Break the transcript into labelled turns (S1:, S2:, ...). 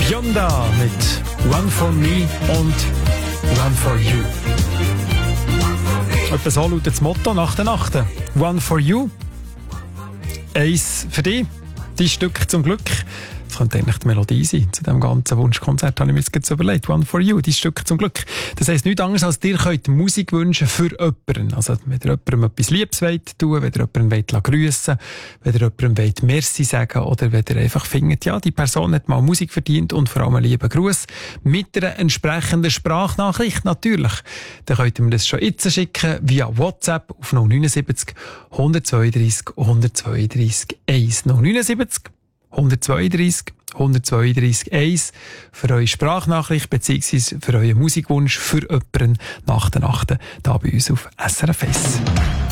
S1: Yonda mit One for Me und One for You. Etwa so lautet das Motto nach der Nacht. One for You, eins für dich, dein Stück zum Glück. Das könnte eigentlich die Melodie sein. Zu diesem ganzen Wunschkonzert habe ich mir jetzt überlegt. One for You, dein Stück zum Glück. Das heisst nichts anderes, als dir könnt Musik wünschen für jemanden. Also, wenn ihr jemandem etwas Liebes tun, wenn ihr jemanden grüssen wollt, wenn ihr jemandem Merci sagen oder wenn ihr einfach findet, ja, die Person hat mal Musik verdient und vor allem einen lieben Gruß mit einer entsprechenden Sprachnachricht natürlich. Dann könnt ihr mir das schon jetzt schicken via WhatsApp auf 079 132 132 1. 079 132 132 1 für eure Sprachnachricht bzw. für euren Musikwunsch für jemanden nach der Nacht hier bei uns auf SRF 1.